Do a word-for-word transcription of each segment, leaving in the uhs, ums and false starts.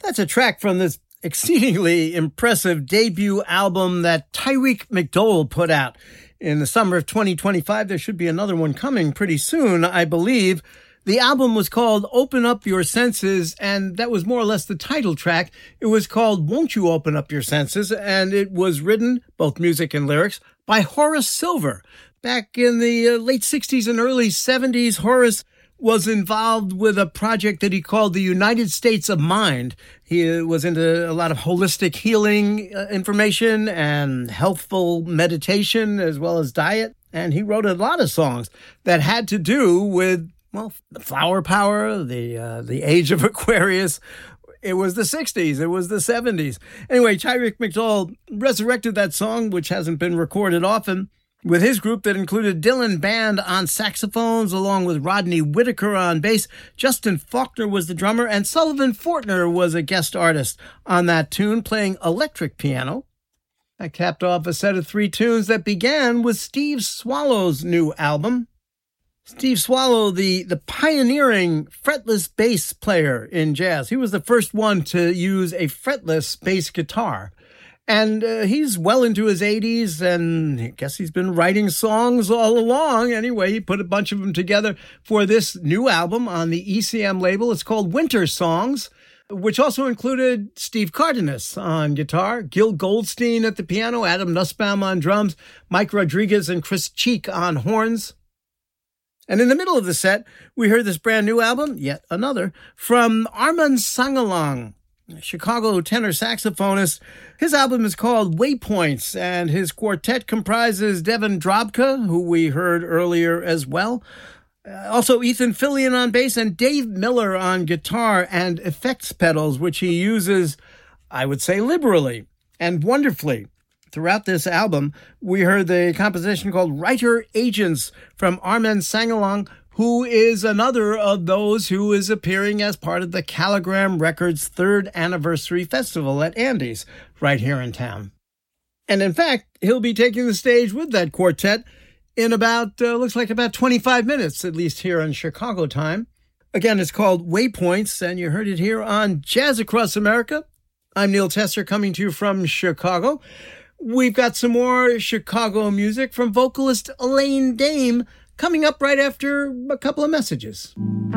That's a track from this exceedingly impressive debut album that Tyreek McDowell put out in the summer of twenty twenty-five. There should be another one coming pretty soon, I believe. The album was called Open Up Your Senses, and that was more or less the title track. It was called Won't You Open Up Your Senses, and it was written, both music and lyrics, by Horace Silver. Back in the uh, late sixties and early seventies, Horace was involved with a project that he called the United States of Mind. He uh, was into a lot of holistic healing uh, information and healthful meditation as well as diet. And he wrote a lot of songs that had to do with, well, the flower power, the uh, the age of Aquarius. It was the sixties. It was the seventies. Anyway, Tyreek McDowell resurrected that song, which hasn't been recorded often, with his group that included Dylan Band on saxophones, along with Rodney Whitaker on bass. Justin Faulkner was the drummer, and Sullivan Fortner was a guest artist on that tune, playing electric piano. I capped off a set of three tunes that began with Steve Swallow's new album. Steve Swallow, the, the pioneering fretless bass player in jazz. He was the first one to use a fretless bass guitar. And uh, he's well into his eighties, and I guess he's been writing songs all along. Anyway, he put a bunch of them together for this new album on the E C M label. It's called Winter Songs, which also included Steve Cardenas on guitar, Gil Goldstein at the piano, Adam Nussbaum on drums, Mike Rodriguez and Chris Cheek on horns. And in the middle of the set, we heard this brand new album, yet another, from Arman Sangalang, a Chicago tenor saxophonist. His album is called Waypoints, and his quartet comprises Devin Drobka, who we heard earlier as well. Uh, also Ethan Fillion on bass and Dave Miller on guitar and effects pedals, which he uses, I would say, liberally and wonderfully. Throughout this album, we heard the composition called Writer Agents from Arman Sangalang, who is another of those who is appearing as part of the Caligram Records third anniversary festival at Andy's right here in town. And in fact, he'll be taking the stage with that quartet in about, uh, looks like about twenty-five minutes, at least here in Chicago time. Again, it's called Waypoints, and you heard it here on Jazz Across America. I'm Neil Tesser, coming to you from Chicago. We've got some more Chicago music from vocalist Elaine Dame coming up right after a couple of messages.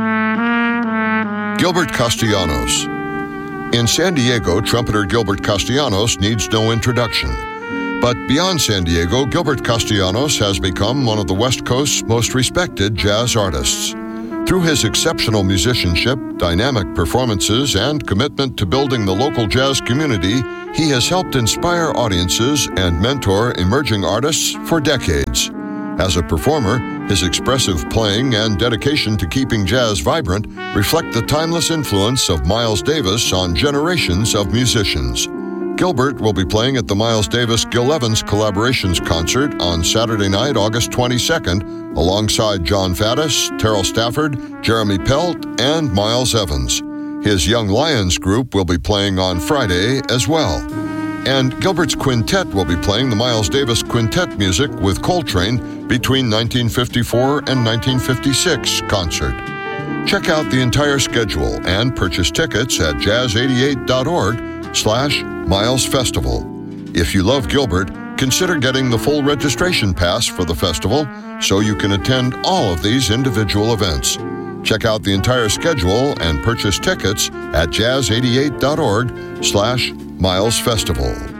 Gilbert Castellanos. In San Diego, trumpeter Gilbert Castellanos needs no introduction. But beyond San Diego, Gilbert Castellanos has become one of the West Coast's most respected jazz artists. Through his exceptional musicianship, dynamic performances, and commitment to building the local jazz community, he has helped inspire audiences and mentor emerging artists for decades. As a performer, his expressive playing and dedication to keeping jazz vibrant reflect the timeless influence of Miles Davis on generations of musicians. Gilbert will be playing at the Miles Davis Gil Evans Collaborations Concert on Saturday night, August twenty-second, alongside John Faddis, Terrell Stafford, Jeremy Pelt, and Miles Evans. His Young Lions group will be playing on Friday as well. And Gilbert's quintet will be playing the Miles Davis Quintet music with Coltrane between nineteen fifty-four and nineteen fifty-six concert. Check out the entire schedule and purchase tickets at jazz eighty-eight dot org slash Miles Festival. If you love Gilbert, consider getting the full registration pass for the festival so you can attend all of these individual events. Check out the entire schedule and purchase tickets at jazz eighty-eight dot org slash Miles Festival.